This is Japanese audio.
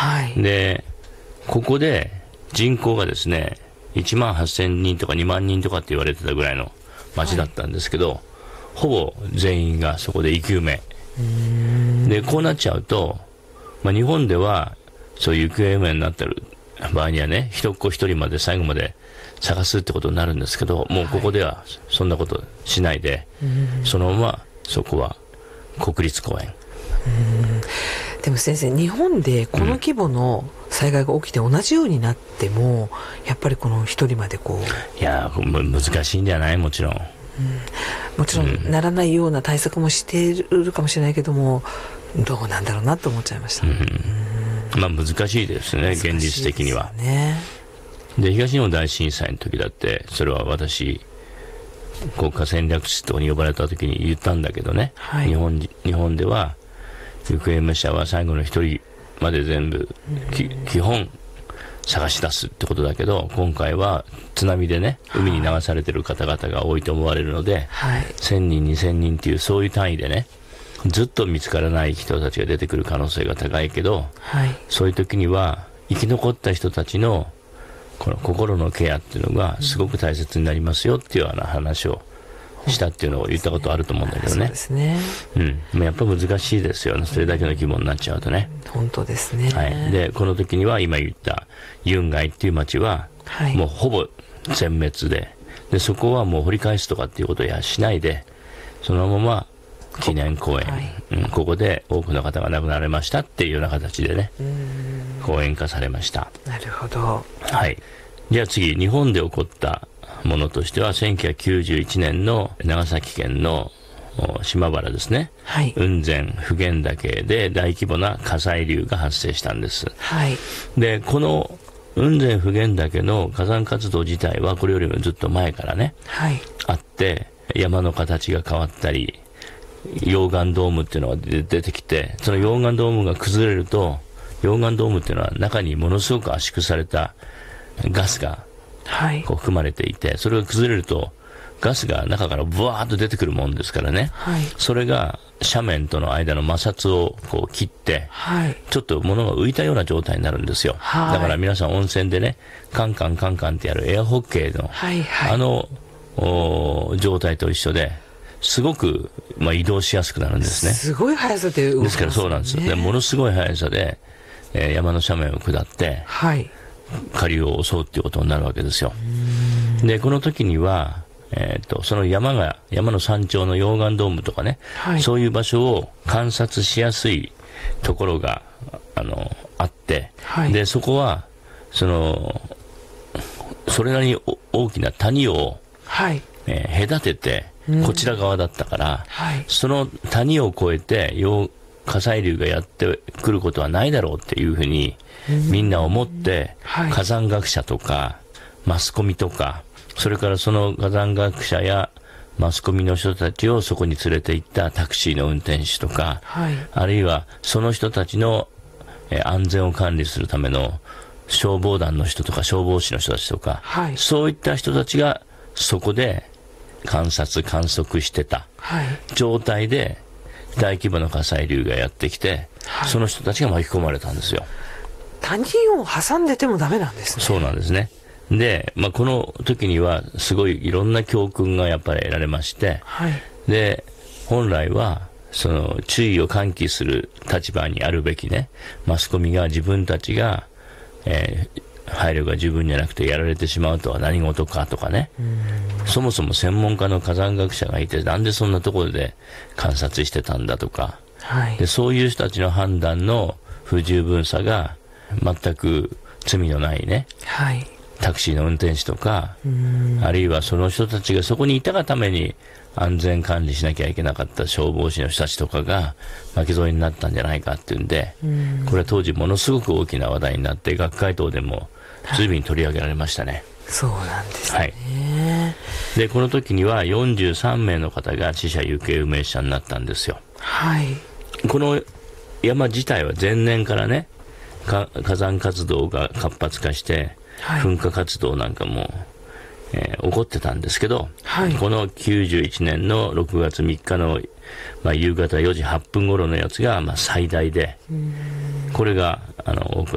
はい。 で、ここで人口がですね、1万8000人とか2万人とかって言われてたぐらいの町だったんですけど、ほぼ全員がそこで生き埋め。で、こうなっちゃうと、日本ではそういう行方不明になってる場合にはね、一っ子一人まで最後まで探すってことになるんですけど、もうここではそんなことしないで、そのままそこは国立公園。 でも先生、日本でこの規模の災害が起きて同じようになっても、やっぱりこの一人までこう。 いや難しいんじゃない？もちろん。 もちろんならないような対策もしているかもしれないけども、どうなんだろうなと思っちゃいました。 難しいですね、現実的には。で、東日本大震災の時だって、それは私、国家戦略室とかに呼ばれた時に言ったんだけどね、はい、日本では行方不明者は最後の一人まで全部、基本探し出すってことだけど、今回は津波でね、海に流されてる方々が多いと思われるので、はい、1000人2000人っていうそういう単位でね、ずっと見つからない人たちが出てくる可能性が高いけど、はい、そういう時には生き残った人たちのこの心のケアっていうのがすごく大切になりますよっていうような話をしたっていうのを言ったことあると思うんだけどね。そうですね。やっぱ難しいですよね。それだけの規模になっちゃうとね。 本当ですね。 はい。で、この時には今言ったユンガイっていう町は、もうほぼ全滅で、そこはもう掘り返すとかっていうことやしないで、そのまま記念公園、ここで多くの方が亡くなられましたっていうような形でね、公園化されました。 なるほど。 はい。じゃあ次、日本で起こったものとしては、1991年の長崎県の島原ですね、はい、雲仙普賢岳で大規模な火砕流が発生したんです。はい、で、この雲仙普賢岳の火山活動自体はこれよりもずっと前からね、はい、あって、山の形が変わったり、溶岩ドームっていうのが出てきて、その溶岩ドームが崩れると、溶岩ドームっていうのは中にものすごく圧縮されたガスがこう含まれていて、それが崩れるとガスが中からブワーッと出てくるもんですからね、はい、それが斜面との間の摩擦をこう切って、はい、ちょっと物が浮いたような状態になるんですよ、はい、だから皆さん温泉でね、カンカンカンカンってやるエアホッケーの、はいはい、状態と一緒ですごく、移動しやすくなるんですね。 すごい速さで動きますね。 ですからそうなんですよ。でものすごい速さで、山の斜面を下って、はい、下流を襲うっていうことになるわけですよ。で、この時には、その山の山頂の溶岩ドームとかね、はい、そういう場所を観察しやすいところが、あって、はい、で、そこは、それなりに大きな谷を、はい、隔てて、こちら側だったから、はい、その谷を越えて火砕流がやってくることはないだろうっていうふうにみんな思って、はい、火山学者とかマスコミとか、それからその火山学者やマスコミの人たちをそこに連れて行ったタクシーの運転手とか、はい、あるいはその人たちの安全を管理するための消防団の人とか消防士の人たちとか、はい、そういった人たちがそこで観測してた状態で大規模な火砕流がやってきて、はい、その人たちが巻き込まれたんですよ。 谷を挟んでてもダメなんですね。 そうなんですね。で、この時にはすごいいろんな教訓がやっぱり得られまして、はい、で、本来はその注意を喚起する立場にあるべきね、マスコミが自分たちが、配慮が十分じゃなくてやられてしまうとは何事かとかね、そもそも専門家の火山学者がいてなんでそんなところで観察してたんだとか、はい、でそういう人たちの判断の不十分さが全く罪のないね、はい、タクシーの運転手とか、あるいはその人たちがそこにいたがために安全管理しなきゃいけなかった消防士の人たちとかが巻き添えになったんじゃないかっていうんで、これは当時ものすごく大きな話題になって学会等でも随分取り上げられましたね。はい、 そうなんですね。はい、 で、この時には43名の方が死者行方不明者になったんですよ。はい、この山自体は前年からね、火山活動が活発化して、はい、噴火活動なんかも、起こってたんですけど、はい、この91年の6月3日の、夕方4時8分頃のやつが、最大で、これが起こ